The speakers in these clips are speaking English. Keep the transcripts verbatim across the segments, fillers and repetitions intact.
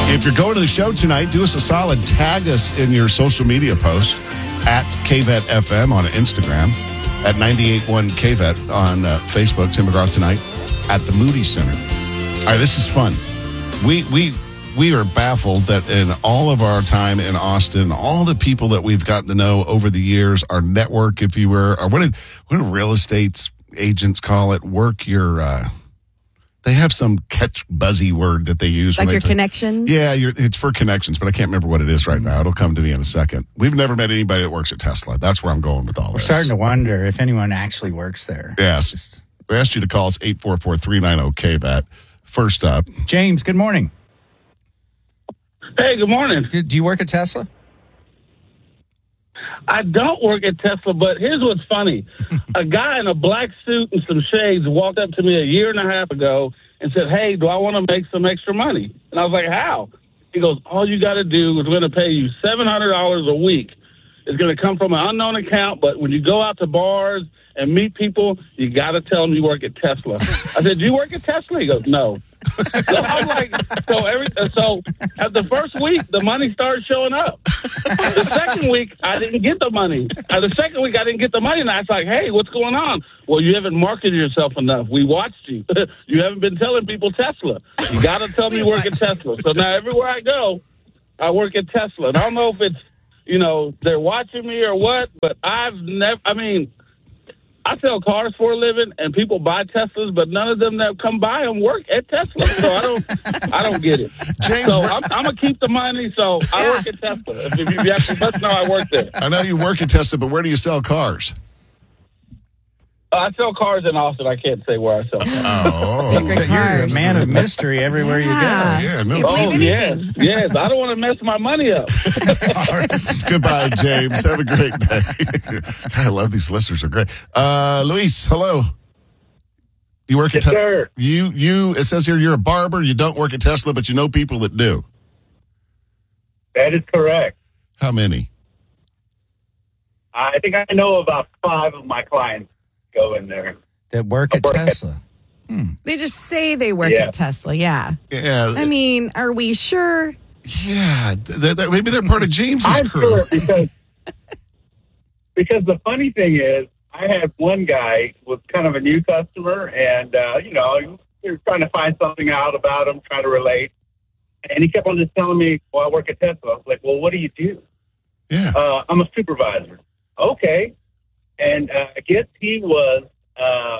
If you're going to the show tonight, do us a solid. Tag us in your social media posts at K V E T F M on Instagram, at ninety-eight point one K V E T on uh, Facebook. Tim McGraw tonight at the Moody Center. All right, this is fun. We we we are baffled that in all of our time in Austin, all the people that we've gotten to know over the years, our network, if you were, or what do, what do real estate agents call it? Work your... Uh, They have some catch buzzy word that they use. Like when your they connections? Yeah, you're, it's for connections, but I can't remember what it is right now. It'll come to me in a second. We've never met anybody that works at Tesla. That's where I'm going with all We're this. starting to wonder if anyone actually works there. Yes. Just... We asked you to call us eight four four, three nine zero, K V E T. First up. James, good morning. Hey, good morning. Do, do you work at Tesla? I don't work at Tesla, but here's what's funny. A guy in a black suit and some shades walked up to me a year and a half ago and said, hey, do I want to make some extra money? And I was like, how? He goes, all you got to do is we're going to pay you seven hundred dollars a week. It's going to come from an unknown account, but when you go out to bars and meet people, you got to tell them you work at Tesla. I said, do you work at Tesla? He goes, no. So I'm like, so every so at the first week, the money started showing up. The second week, I didn't get the money. At the second week, I didn't get the money, and I was like, hey, what's going on? Well, you haven't marketed yourself enough. We watched you. You haven't been telling people Tesla. You got to tell me you work at Tesla. So now everywhere I go, I work at Tesla. And I don't know if it's, you know, they're watching me or what, but I've never, I mean, I sell cars for a living, and people buy Teslas, but none of them that come buy them work at Tesla. So I don't, I don't get it. James, so I'm, I'm gonna keep the money. So I Yeah. work at Tesla. If, if you actually must know, I work there. I know you work at Tesla, but where do you sell cars? Uh, I sell cars in Austin. I can't say where I sell cars. Oh. Secret So you're a cars. man of mystery everywhere Yeah. you Yeah, no. Can't believe Oh anything. yes, yes. I don't want to mess my money up. Goodbye, James. Have a great day. I love these listeners. Are great. Uh, Luis, hello. You work at Yes, Tesla? sir. You, you, it says here you're a barber. You don't work at Tesla, but you know people that do. That is correct. How many? I think I know about five of my clients go in there. go that work at Work at- Tesla. They just say they work Yeah. at Tesla, yeah. Yeah. I mean, are we sure? yeah. Th- th- maybe they're part of James's I'm crew. sure because because the funny thing is, I had one guy was kind of a new customer, and uh, you know, he was trying to find something out about him, trying to relate, and he kept on just telling me, "Well, I work at Tesla." I was like, "Well, what do you do?" Yeah. Uh, I'm a supervisor. Okay, and uh, I guess he was um,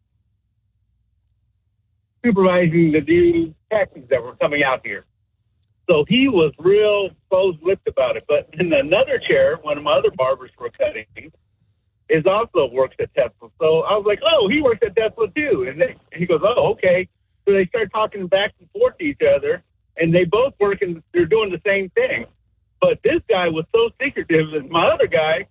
supervising the new taxis that were coming out here. So he was real close-lipped about it. But in another chair, one of my other barbers were cutting, is also works at Tesla. So I was like, oh, he works at Tesla too. And they, he goes, oh, okay. So they start talking back and forth to each other, and they both work and they're doing the same thing. But this guy was so secretive, and my other guy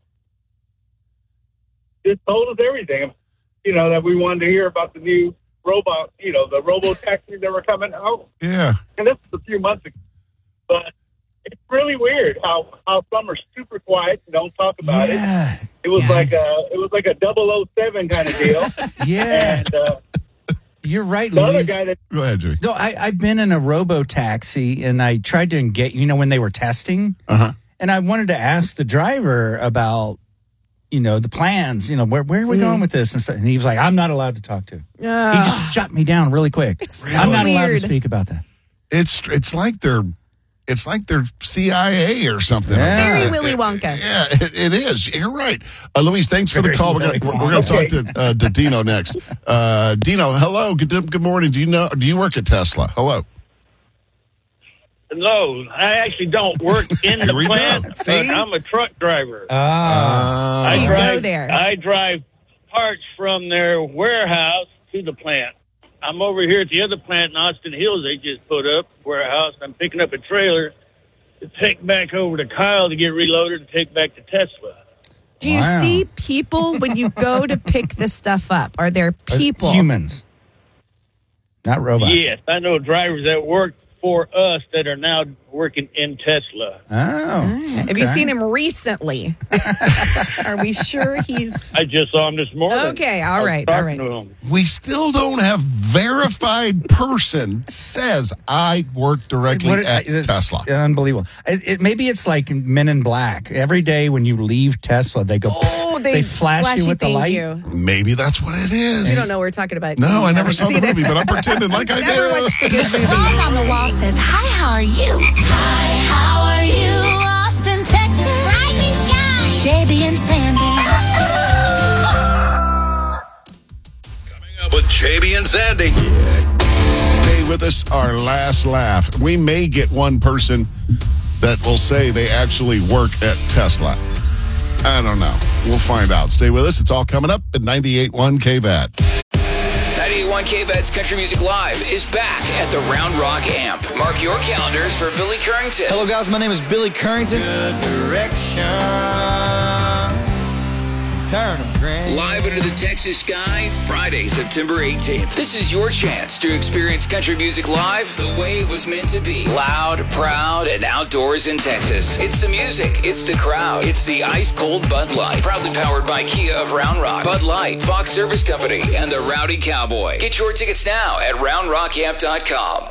just told us everything, you know, that we wanted to hear about the new robot, you know, the robo taxis that were coming out. Yeah. And this was a few months ago. But it's really weird how, how some are super quiet and don't talk about Yeah. it. It was Yeah. like a it was like a double oh seven kind of deal. Yeah. And uh, You're right, the other Luis. guy that Go ahead, Jimmy. No, I, I've been in a robo taxi, and I tried to engage, you know, when they were testing, Uh-huh. and I wanted to ask the driver about, you know, the plans, you know, where where are we going with this and stuff. And he was like, I'm not allowed to talk to. He Uh, just shut me down really quick. so I'm not allowed to weird. speak about that. It's it's like they're it's like they're C I A or something. Yeah. Very Willy Wonka. Yeah, it, it is. You're right. Uh, Luis, thanks for the Very call. We're Willy gonna, we're going to talk to, uh, to Dino next. Uh, Dino, hello. Good good morning. Do you know? Do you work at Tesla? Hello. No, I actually don't work in Here the we go. plant, but See? I'm a truck driver. Ah. Uh, So you drive, go there. I drive parts from their warehouse to the plant. I'm over here at the other plant in Austin Hills they just put up, warehouse. I'm picking up a trailer to take back over to Kyle to get reloaded and take back to Tesla. Do you Wow. see people when you go to pick this stuff up? Are there people? Humans, not robots. Yes, I know drivers that work for us that are now working in Tesla. Oh. Have you seen him recently? Are we sure he's... I just saw him this morning. Okay, all I was right, all talking right. to him. We still don't have verified person says I work directly What- at it's Tesla. Unbelievable. It, it, maybe it's like Men in Black. Every day when you leave Tesla, they go, Oh, they, they flash flashy you with the thank light. you. Maybe that's what it is. You don't know what we're talking about. No, You I never haven't saw the seen it. movie, but I'm pretending like I Never do. watched the good movie. Frog on the wall says, hi, how are you? Hi, how are you? Austin, Texas. Rise and shine. J B and Sandy. Coming up with J B and Sandy. Stay with us, our last laugh. We may get one person that will say they actually work at Tesla. I don't know. We'll find out. Stay with us. It's all coming up at ninety-eight point one K V A T. ninety-eight point one K V A T's Country Music Live is back at the Round Rock Amp. Mark your calendars for Billy Currington. Hello, guys. My name is Billy Currington. Good direction. Turn 'em grand. Live under the Texas sky, Friday, September eighteenth. This is your chance to experience country music live the way it was meant to be. Loud, proud, and outdoors in Texas. It's the music. It's the crowd. It's the ice-cold Bud Light. Proudly powered by Kia of Round Rock, Bud Light, Fox Service Company, and the Rowdy Cowboy. Get your tickets now at round rock amp dot com.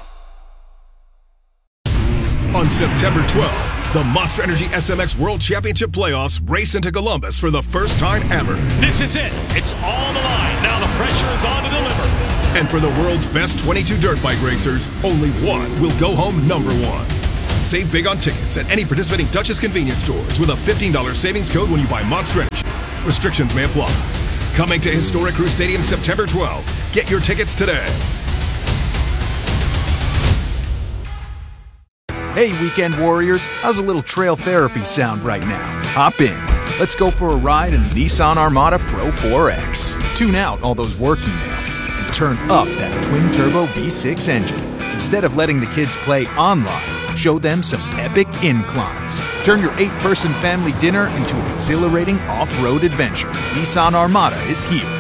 On September twelfth, the Monster Energy S M X World Championship Playoffs race into Columbus for the first time ever. This is it. It's all on the line. Now the pressure is on to deliver. And for the world's best twenty-two dirt bike racers, only one will go home number one. Save big on tickets at any participating Duchess convenience stores with a fifteen dollars savings code when you buy Monster Energy. Restrictions may apply. Coming to Historic Crew Stadium September twelfth. Get your tickets today. Hey, Weekend Warriors, how's a little trail therapy sound right now? Hop in. Let's go for a ride in the Nissan Armada Pro four X. Tune out all those work emails and turn up that twin-turbo V six engine. Instead of letting the kids play online, show them some epic inclines. Turn your eight-person family dinner into an exhilarating off-road adventure. Nissan Armada is here.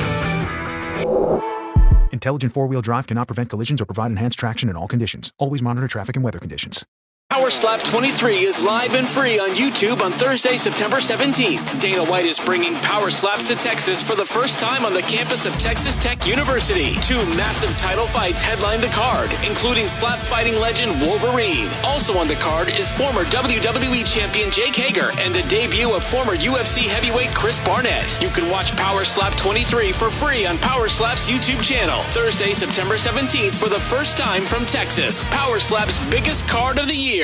Intelligent four-wheel drive cannot prevent collisions or provide enhanced traction in all conditions. Always monitor traffic and weather conditions. Power Slap twenty-three is live and free on YouTube on Thursday, September seventeenth. Dana White is bringing Power Slaps to Texas for the first time on the campus of Texas Tech University. Two massive title fights headline the card, including slap fighting legend Wolverine. Also on the card is former W W E champion Jake Hager and the debut of former U F C heavyweight Chris Barnett. You can watch Power Slap twenty-three for free on Power Slap's YouTube channel. Thursday, September seventeenth for the first time from Texas. Power Slap's biggest card of the year.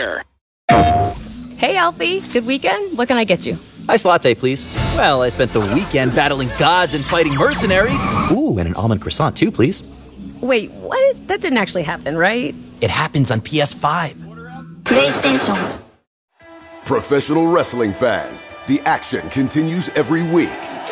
Hey, Alfie. Good weekend? What can I get you? Iced latte, please. Well, I spent the weekend battling gods and fighting mercenaries. Ooh, and an almond croissant, too, please. Wait, what? That didn't actually happen, right? It happens on P S five. PlayStation. Professional wrestling fans, the action continues every week.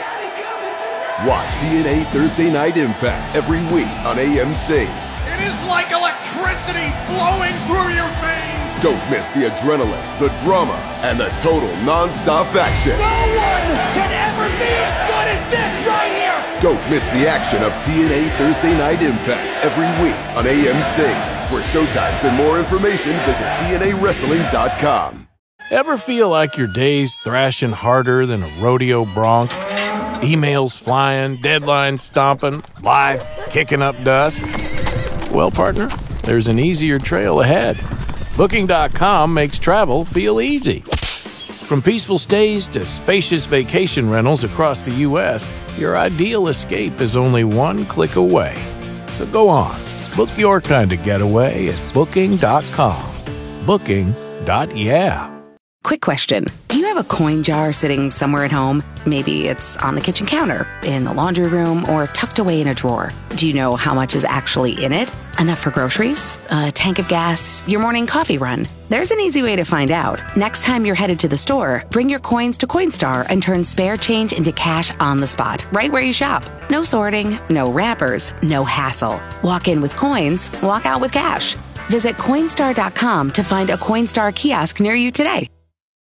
Watch T N A Thursday Night Impact every week on A M C. It is like electricity flowing through your veins. Don't miss the adrenaline, the drama, and the total non-stop action. No one can ever be as good as this right here. Don't miss the action of T N A Thursday Night Impact every week on A M C. For showtimes and more information, visit T N A wrestling dot com. Ever feel like your day's thrashing harder than a rodeo bronc? Emails flying, deadlines stomping, life kicking up dust? Well, partner, there's an easier trail ahead. Booking dot com makes travel feel easy. From peaceful stays to spacious vacation rentals across the U S, your ideal escape is only one click away. So go on, book your kind of getaway at Booking dot com. Booking. Yeah. Quick question. Do you have a coin jar sitting somewhere at home? Maybe it's on the kitchen counter, in the laundry room, or tucked away in a drawer. Do you know how much is actually in it? Enough for groceries? A tank of gas? Your morning coffee run? There's an easy way to find out. Next time you're headed to the store, bring your coins to Coinstar and turn spare change into cash on the spot, right where you shop. No sorting, no wrappers, no hassle. Walk in with coins, walk out with cash. Visit Coinstar dot com to find a Coinstar kiosk near you today.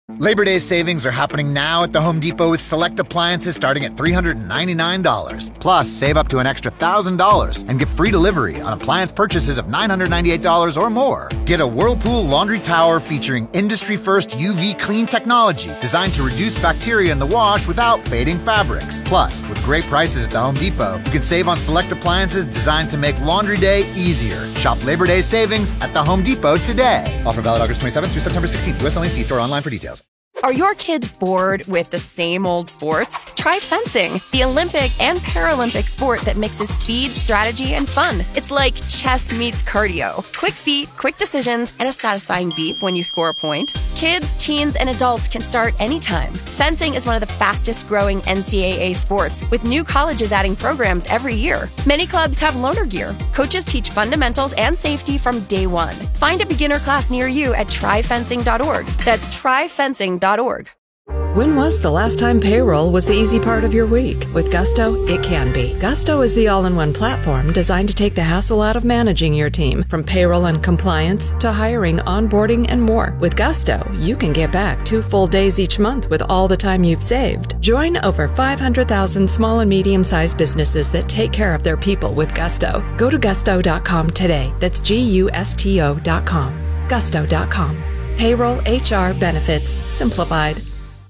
Labor Day savings are happening now at the Home Depot with select appliances starting at three hundred ninety-nine dollars. Plus, save up to an extra one thousand dollars and get free delivery on appliance purchases of nine hundred ninety-eight dollars or more. Get a Whirlpool laundry tower featuring industry-first U V clean technology designed to reduce bacteria in the wash without fading fabrics. Plus, with great prices at the Home Depot, you can save on select appliances designed to make laundry day easier. Shop Labor Day savings at the Home Depot today. Offer valid August twenty-seventh through September sixteenth. U S only. See store online for details. Are your kids bored with the same old sports? Try fencing, the Olympic and Paralympic sport that mixes speed, strategy, and fun. It's like chess meets cardio. Quick feet, quick decisions, and a satisfying beep when you score a point. Kids, teens, and adults can start anytime. Fencing is one of the fastest growing N C double A sports, with new colleges adding programs every year. Many clubs have loaner gear. Coaches teach fundamentals and safety from day one. Find a beginner class near you at try fencing dot org. That's try fencing dot org. When was the last time payroll was the easy part of your week? With Gusto, it can be. Gusto is the all-in-one platform designed to take the hassle out of managing your team, from payroll and compliance to hiring, onboarding, and more. With Gusto, you can get back two full days each month with all the time you've saved. Join over five hundred thousand small and medium-sized businesses that take care of their people with Gusto. Go to gusto dot com today. That's G U S T O dot com. gusto dot com. Payroll, H R, benefits, simplified.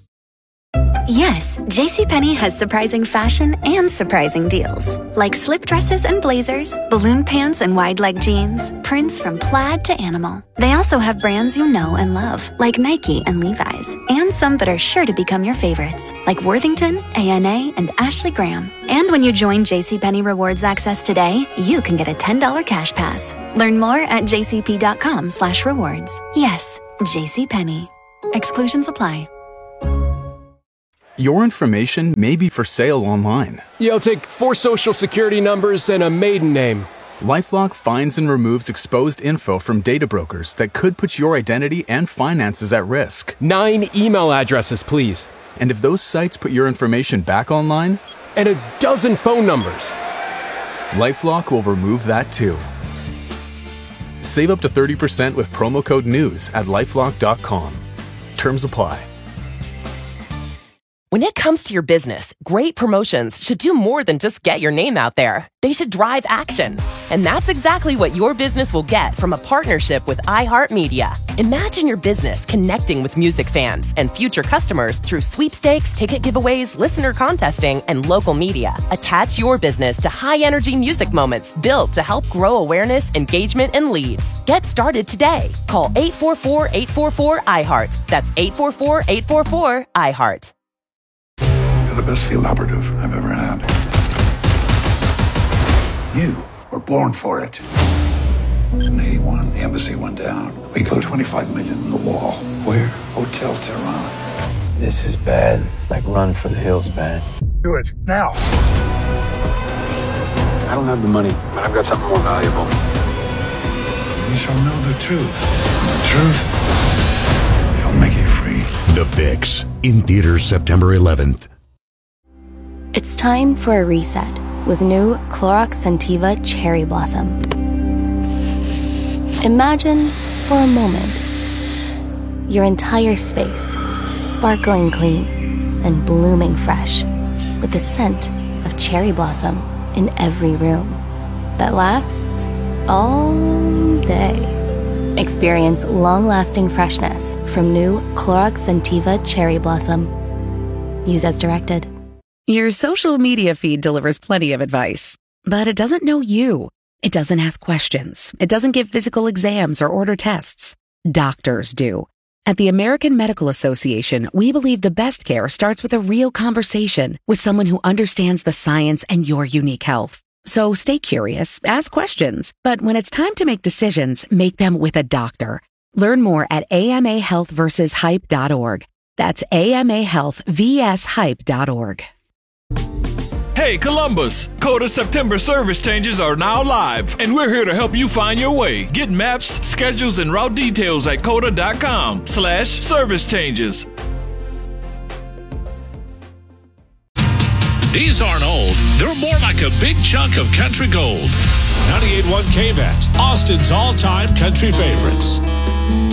Yes, JCPenney has surprising fashion and surprising deals. Like slip dresses and blazers, balloon pants and wide leg jeans, prints from plaid to animal. They also have brands you know and love, like Nike and Levi's, and some that are sure to become your favorites, like Worthington, A N A, and Ashley Graham. And when you join JCPenney Rewards Access today, you can get a ten dollars cash pass. Learn more at jcp.com slash rewards. Yes, JCPenney. Exclusions apply. Your information may be for sale online. Yo, take four social security numbers and a maiden name. LifeLock finds and removes exposed info from data brokers that could put your identity and finances at risk. Nine email addresses, please. And if those sites put your information back online? And a dozen phone numbers. LifeLock will remove that too. Save up to thirty percent with promo code NEWS at lifelock dot com. Terms apply. When it comes to your business, great promotions should do more than just get your name out there. They should drive action. And that's exactly what your business will get from a partnership with iHeartMedia. Imagine your business connecting with music fans and future customers through sweepstakes, ticket giveaways, listener contesting, and local media. Attach your business to high-energy music moments built to help grow awareness, engagement, and leads. Get started today. Call eight four four, eight four four, I heart. That's eight four four, eight four four, I heart. You're the best field operative I've ever had. You were born for it. In eighty-one, the embassy went down. We threw twenty-five million in the wall. Where? Hotel Tehran. This is bad. Like Run for the Hills bad. Do it, now. I don't have the money, but I've got something more valuable. You shall know the truth. And the truth shall make you free. The Fix, in theaters September eleventh. It's time for a reset with new Clorox Scentiva Cherry Blossom. Imagine, for a moment, your entire space sparkling clean and blooming fresh with the scent of cherry blossom in every room that lasts all day. Experience long-lasting freshness from new Clorox Scentiva Cherry Blossom. Use as directed. Your social media feed delivers plenty of advice, but it doesn't know you. It doesn't ask questions. It doesn't give physical exams or order tests. Doctors do. At the American Medical Association, we believe the best care starts with a real conversation with someone who understands the science and your unique health. So stay curious, ask questions, but when it's time to make decisions, make them with a doctor. Learn more at A M A health versus hype dot org. That's A M A health versus hype dot org. Hey Columbus, Coda September service changes are now live, and we're here to help you find your way. Get maps, schedules, and route details at coda dot com slash service changes. These aren't old. They're more like a big chunk of country gold. ninety-eight point one K V A T, Austin's all-time country favorites.